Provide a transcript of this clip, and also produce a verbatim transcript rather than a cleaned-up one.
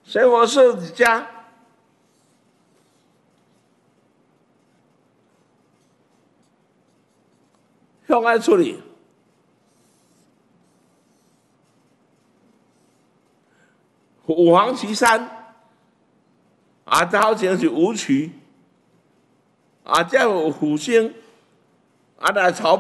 所以我设计家向爱处理。五黄旗山啊，头前是武曲啊，再有虎星啊来朝。